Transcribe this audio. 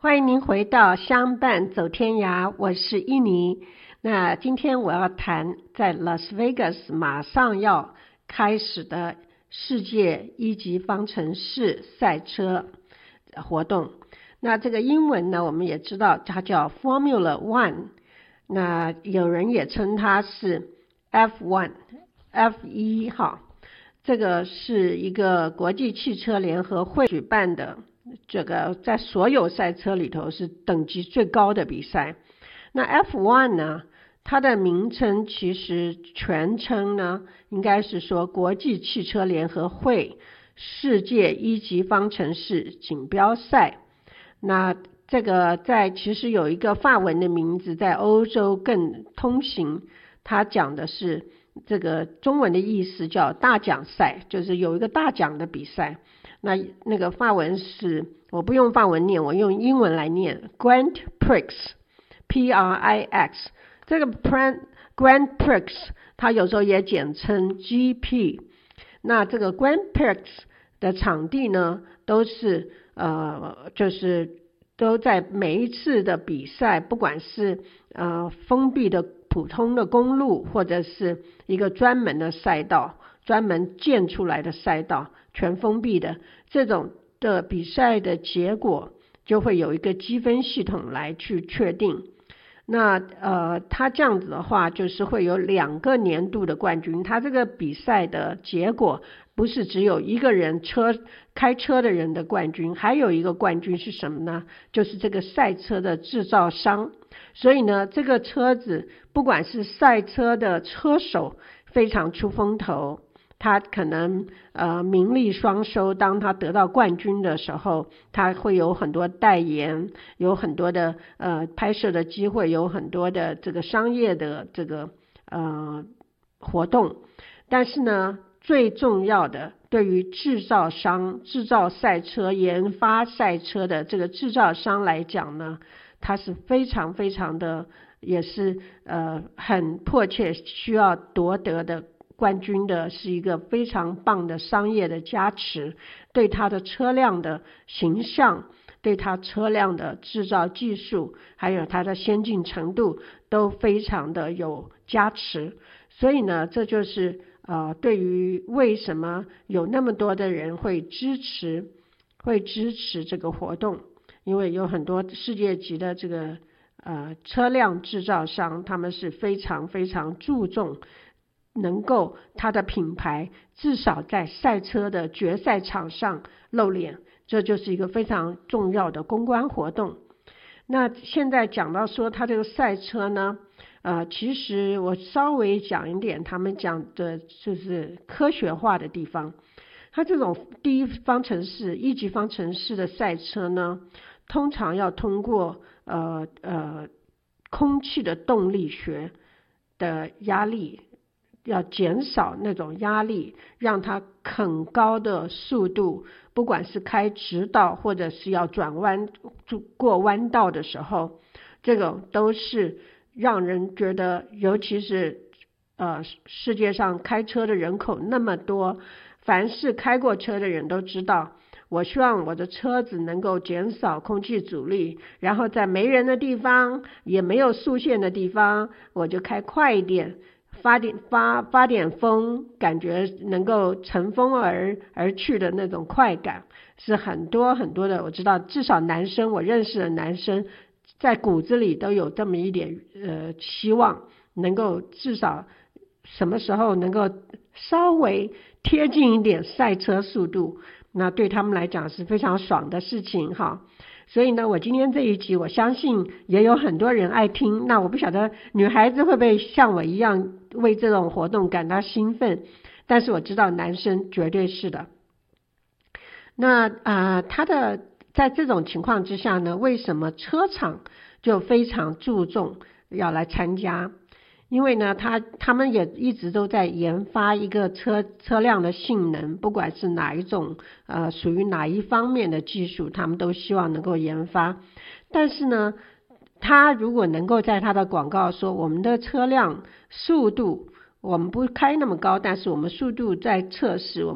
欢迎您回到相伴走天涯，我是伊妮。那今天我要谈在 Las Vegas 马上要开始的世界一级方程式赛车活动。那这个英文呢，我们也知道它叫 Formula One， 那有人也称它是 F1 哈。这个是一个国际汽车联合会举办的，这个在所有赛车里头是等级最高的比赛。那 F1 呢，它的名称其实全称呢应该是说国际汽车联合会世界一级方程式锦标赛。那这个其实有一个法文的名字，在欧洲更通行，它讲的是这个中文的意思叫大奖赛，就是有一个大奖的比赛。那个法文是，我不用法文念，我用英文来念 Grand Prix P-R-I-X。 这个 Grand Prix 它有时候也简称 GP。 那这个 Grand Prix 的场地呢都是就是都在每一次的比赛，不管是封闭的普通的公路，或者是一个专门的赛道，专门建出来的赛道，全封闭的这种的比赛的结果就会有一个积分系统来去确定。那它这样子的话就是会有2个年度的冠军。它这个比赛的结果不是只有一个人开车的人的冠军，还有一个冠军是什么呢？就是这个赛车的制造商。所以呢，这个车子不管是赛车的车手非常出风头，他可能名利双收，当他得到冠军的时候，他会有很多代言，有很多的拍摄的机会，有很多的这个商业的这个活动。但是呢，最重要的对于制造商、制造赛车、研发赛车的这个制造商来讲呢，他是非常非常的，也是很迫切需要夺得的冠军的，是一个非常棒的商业的加持，对他的车辆的形象，对他车辆的制造技术，还有他的先进程度都非常的有加持。所以呢，这就是对于为什么有那么多的人会支持这个活动，因为有很多世界级的这个车辆制造商，他们是非常非常注重能够他的品牌至少在赛车的决赛场上露脸，这就是一个非常重要的公关活动。那现在讲到说他这个赛车呢，其实我稍微讲一点他们讲的就是科学化的地方。他这种一级方程式的赛车呢，通常要通过空气的动力学的压力，要减少那种压力，让它很高的速度，不管是开直道或者是要转弯过弯道的时候，这个都是让人觉得，尤其是世界上开车的人口那么多，凡是开过车的人都知道，我希望我的车子能够减少空气阻力，然后在没人的地方，也没有速限的地方，我就开快一点，发点风，感觉能够乘风而去的那种快感，是很多很多的。我知道至少我认识的男生在骨子里都有这么一点希望，能够至少什么时候能够稍微贴近一点赛车速度，那对他们来讲是非常爽的事情哈。所以呢，我今天这一集我相信也有很多人爱听。那我不晓得女孩子会不会像我一样为这种活动感到兴奋，但是我知道男生绝对是的。那在这种情况之下呢，为什么车厂就非常注重要来参加？因为呢，他们也一直都在研发一个车辆的性能，不管是哪一种属于哪一方面的技术，他们都希望能够研发。但是呢，他如果能够在他的广告说，我们的车辆速度我们不开那么高，但是我们速度在测试，